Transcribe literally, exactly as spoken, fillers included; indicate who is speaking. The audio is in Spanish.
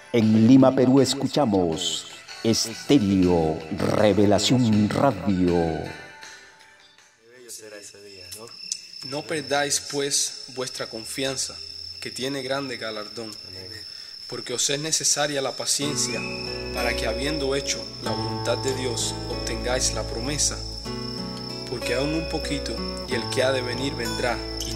Speaker 1: En Lima, Perú, escuchamos Estéreo Revelación Radio.
Speaker 2: Qué bello será ese día, ¿no?
Speaker 3: No perdáis, pues, vuestra confianza, que tiene grande galardón, porque os es necesaria la paciencia, para que, habiendo hecho la voluntad de Dios, obtengáis la promesa. Porque aún un poquito, y el que ha de venir vendrá,